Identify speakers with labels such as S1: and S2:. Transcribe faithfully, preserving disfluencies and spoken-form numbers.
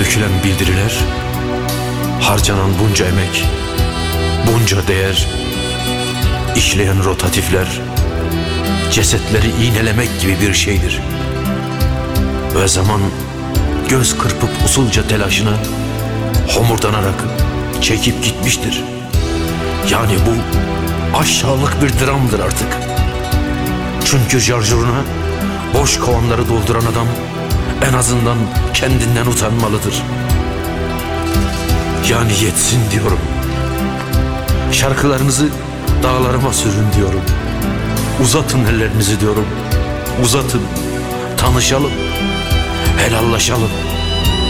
S1: dökülen bildiriler, harcanan bunca emek, bunca değer, işleyen rotatifler, cesetleri iğnelemek gibi bir şeydir. Ve zaman göz kırpıp usulca telaşını homurdanarak çekip gitmiştir. Yani bu aşağılık bir dramdır artık. Çünkü şarjörüne boş kovanları dolduran adam en azından kendinden utanmalıdır. Yani yetsin diyorum. Şarkılarınızı dağlarıma sürün diyorum. Uzatın ellerinizi diyorum. Uzatın, tanışalım, helallaşalım.